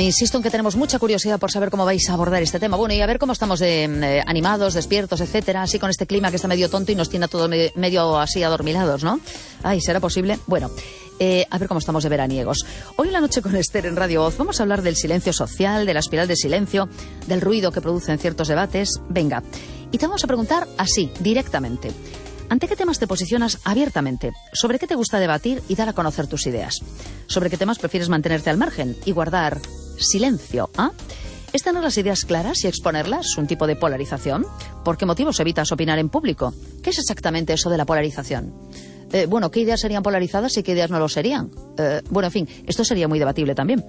Insisto en que tenemos mucha curiosidad por saber cómo vais a abordar este tema. Bueno, y a ver cómo estamos animados, despiertos, etcétera, así con este clima que está medio tonto y nos tiene a todos medio así adormilados, ¿no? Ay, ¿será posible? Bueno, a ver cómo estamos de veraniegos. Hoy en La Noche con Esther en Radio Voz vamos a hablar del silencio social, de la espiral de silencio, del ruido que producen ciertos debates. Venga, y te vamos a preguntar así, directamente. ¿Ante qué temas te posicionas abiertamente? ¿Sobre qué te gusta debatir y dar a conocer tus ideas? ¿Sobre qué temas prefieres mantenerte al margen y guardar silencio? ¿Es tener las ideas claras y exponerlas un tipo de polarización? ¿Por qué motivos evitas opinar en público? ¿Qué es exactamente eso de la polarización? Bueno, ¿qué ideas serían polarizadas y qué ideas no lo serían? Bueno, en fin, esto sería muy debatible también.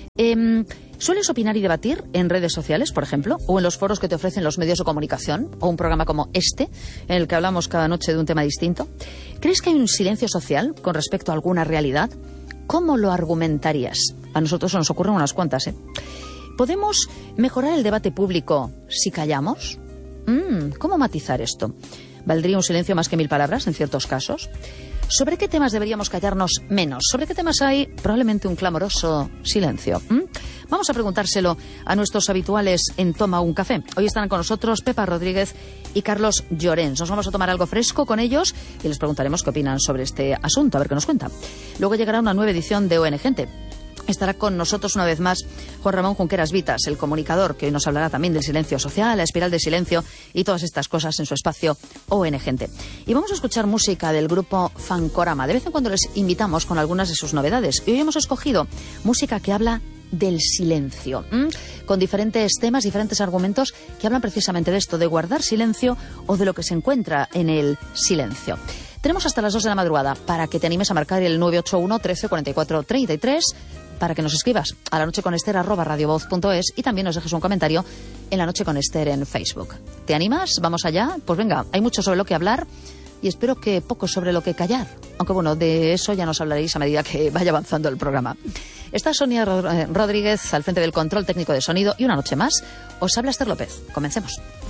¿Sueles opinar y debatir en redes sociales, por ejemplo, o en los foros que te ofrecen los medios de comunicación, o un programa como este, en el que hablamos cada noche de un tema distinto? ¿Crees que hay un silencio social con respecto a alguna realidad? ¿Cómo lo argumentarías? A nosotros nos ocurren unas cuantas, ¿eh? ¿Podemos mejorar el debate público si callamos? ¿Cómo matizar esto? ¿Valdría un silencio más que 1000 palabras en ciertos casos? ¿Sobre qué temas deberíamos callarnos menos? ¿Sobre qué temas hay probablemente un clamoroso silencio? Vamos a preguntárselo a nuestros habituales en Toma un Café. Hoy estarán con nosotros Pepa Rodríguez y Carlos Llorens. Nos vamos a tomar algo fresco con ellos y les preguntaremos qué opinan sobre este asunto, a ver qué nos cuentan. Luego llegará una nueva edición de ON Gente. Estará con nosotros una vez más Juan Ramón Junqueras Vitas, el comunicador, que hoy nos hablará también del silencio social, la espiral de silencio y todas estas cosas en su espacio ON Gente. Y vamos a escuchar música del grupo Fancorama. De vez en cuando les invitamos con algunas de sus novedades. Y hoy hemos escogido música que habla del silencio, con diferentes temas, diferentes argumentos que hablan precisamente de esto, de guardar silencio o de lo que se encuentra en el silencio. Tenemos hasta las 2 de la madrugada para que te animes a marcar el 981 13 44 33, para que nos escribas a lanocheconester@radiovoz.es y también nos dejes un comentario en La Noche con Esther en Facebook. ¿Te animas? ¿Vamos allá? Pues venga, hay mucho sobre lo que hablar y espero que poco sobre lo que callar. Aunque bueno, de eso ya nos hablaréis a medida que vaya avanzando el programa. Está Sonia Rodríguez al frente del control técnico de sonido y una noche más os habla Esther López. Comencemos.